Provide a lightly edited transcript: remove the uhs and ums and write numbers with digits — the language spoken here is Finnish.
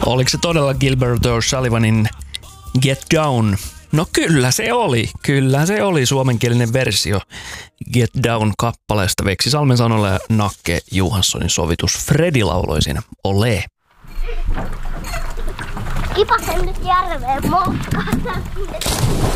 Oliko se todella Gilbert O'Sullivanin Get Down? No kyllä se oli. Kyllä se oli suomenkielinen versio Get Down-kappaleesta Veksi Salmen sanoilla ja Nakke Johanssonin sovitus. Fredi lauloi siinä. Ole. Kipasen nyt järveen moukkaan.